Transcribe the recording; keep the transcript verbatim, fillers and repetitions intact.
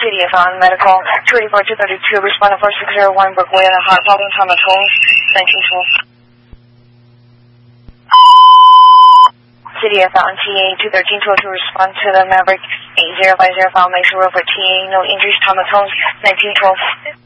City of On Medical, two eighty-four two thirty-two, respond to four six zero one, Brookway, and a heart problem, Thomas Holmes, nineteen twelve. City of On T A two thirteen two oh two, respond to the Maverick eight zero five zero file, make sure for T A, no injuries, Thomas Holmes, nineteen twelve.